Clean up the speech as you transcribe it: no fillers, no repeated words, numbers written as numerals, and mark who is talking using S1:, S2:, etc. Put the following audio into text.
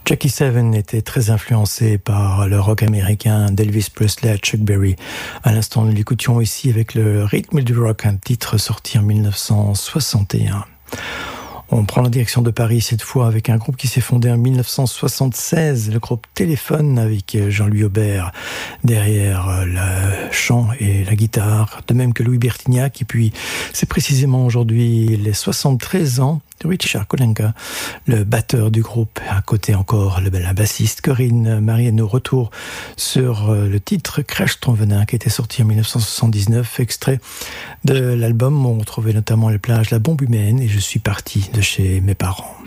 S1: Jackie Seven était très influencé par le rock américain d'Elvis Presley à Chuck Berry. À l'instant, nous l'écoutions ici avec le rythme du rock, un titre sorti en 1961. On prend la direction de Paris cette fois avec un groupe qui s'est fondé en 1976, le groupe Téléphone avec Jean-Louis Aubert derrière le chant et la guitare, de même que Louis Bertignac. Et puis c'est précisément aujourd'hui les 73 ans de Richard Kolenka, le batteur du groupe. À côté encore la bassiste Corinne Mariano. Retour sur le titre Crache ton venin qui était sorti en 1979, extrait de l'album où on trouvait notamment les plages La Bombe humaine et Je suis parti de chez mes parents.